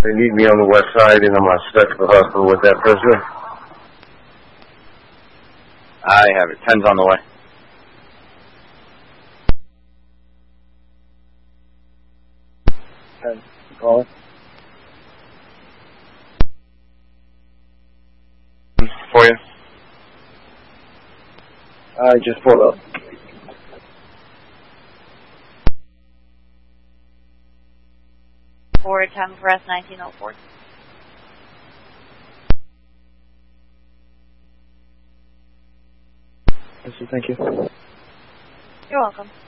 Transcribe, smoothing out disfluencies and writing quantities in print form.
They need me on the west side, and I'm stuck at the hospital with that prisoner. I have it. 10's on the way. Call it. For you. I just pulled up. For 10 for S1904. Thank you. You're welcome.